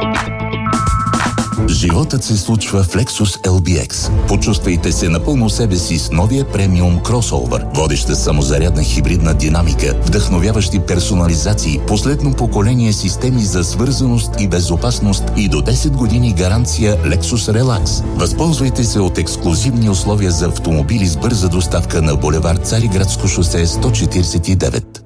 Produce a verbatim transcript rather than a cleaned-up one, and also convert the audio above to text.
Животът се случва в Lexus ел би екс. Почувствайте се напълно себе си с новия премиум кросовър. Водеща самозарядна хибридна динамика, вдъхновяващи персонализации, последно поколение системи за свързаност и безопасност и до десет години гаранция Lexus Relax. Възползвайте се от ексклузивни условия за автомобили с бърза доставка на булевард Цариградско шосе сто четиридесет и девет.